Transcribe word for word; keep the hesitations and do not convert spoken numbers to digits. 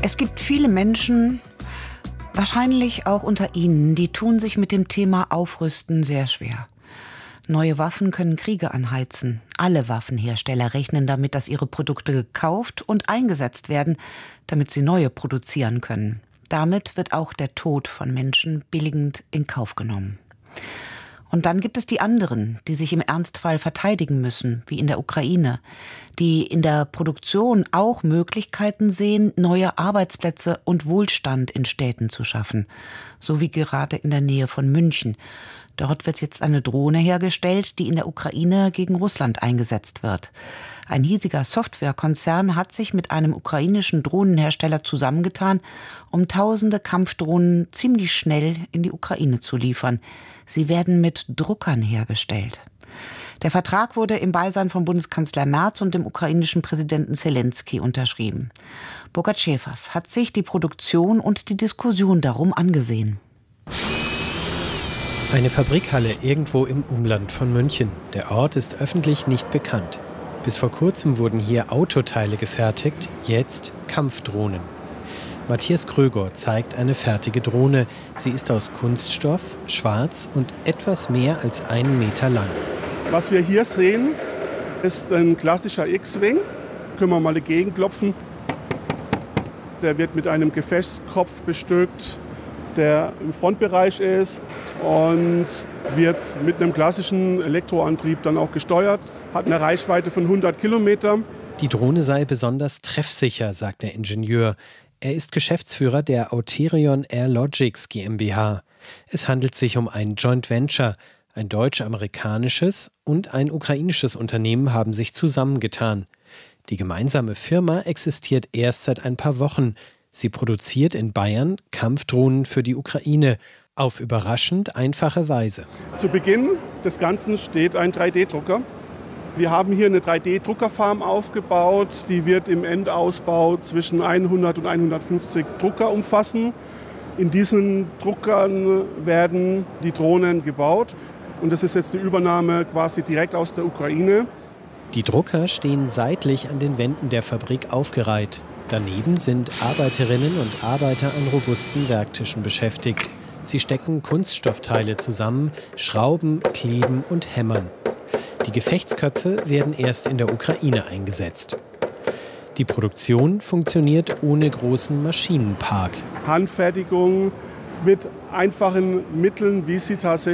Es gibt viele Menschen, wahrscheinlich auch unter Ihnen, die tun sich mit dem Thema Aufrüsten sehr schwer. Neue Waffen können Kriege anheizen. Alle Waffenhersteller rechnen damit, dass ihre Produkte gekauft und eingesetzt werden, damit sie neue produzieren können. Damit wird auch der Tod von Menschen billigend in Kauf genommen. Und dann gibt es die anderen, die sich im Ernstfall verteidigen müssen, wie in der Ukraine, die in der Produktion auch Möglichkeiten sehen, neue Arbeitsplätze und Wohlstand in Städten zu schaffen, so wie gerade in der Nähe von München. Dort wird jetzt eine Drohne hergestellt, die in der Ukraine gegen Russland eingesetzt wird. Ein hiesiger Softwarekonzern hat sich mit einem ukrainischen Drohnenhersteller zusammengetan, um tausende Kampfdrohnen ziemlich schnell in die Ukraine zu liefern. Sie werden mit Druckern hergestellt. Der Vertrag wurde im Beisein von Bundeskanzler Merz und dem ukrainischen Präsidenten Selenskyj unterschrieben. Burkhard Schäfers hat sich die Produktion und die Diskussion darum angesehen. Eine Fabrikhalle irgendwo im Umland von München. Der Ort ist öffentlich nicht bekannt. Bis vor kurzem wurden hier Autoteile gefertigt, jetzt Kampfdrohnen. Matthias Kröger zeigt eine fertige Drohne. Sie ist aus Kunststoff, schwarz und etwas mehr als einen Meter lang. Was wir hier sehen, ist ein klassischer X-Wing. Können wir mal dagegen klopfen. Der wird mit einem Gefechtskopf bestückt, der im Frontbereich ist und wird mit einem klassischen Elektroantrieb dann auch gesteuert, hat eine Reichweite von hundert Kilometern. Die Drohne sei besonders treffsicher, sagt der Ingenieur. Er ist Geschäftsführer der Auterion Air Logics GmbH. Es handelt sich um ein Joint Venture. Ein deutsch-amerikanisches und ein ukrainisches Unternehmen haben sich zusammengetan. Die gemeinsame Firma existiert erst seit ein paar Wochen. Sie produziert in Bayern Kampfdrohnen für die Ukraine auf überraschend einfache Weise. Zu Beginn des Ganzen steht ein drei D Drucker. Wir haben hier eine drei D Druckerfarm aufgebaut. Die wird im Endausbau zwischen hundert und hundertfünfzig Drucker umfassen. In diesen Druckern werden die Drohnen gebaut. Und das ist jetzt die Übernahme quasi direkt aus der Ukraine. Die Drucker stehen seitlich an den Wänden der Fabrik aufgereiht. Daneben sind Arbeiterinnen und Arbeiter an robusten Werktischen beschäftigt. Sie stecken Kunststoffteile zusammen, schrauben, kleben und hämmern. Die Gefechtsköpfe werden erst in der Ukraine eingesetzt. Die Produktion funktioniert ohne großen Maschinenpark. Handfertigung mit einfachen Mitteln, wie sie tatsächlich